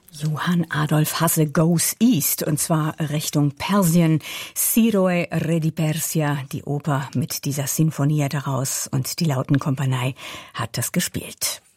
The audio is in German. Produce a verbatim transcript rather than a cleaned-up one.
Johann Adolf Hasse Goes East, und zwar Richtung Persien. Siroe Re di Persia, die Oper mit dieser Sinfonie daraus, und die Lautenkompanie hat das gespielt.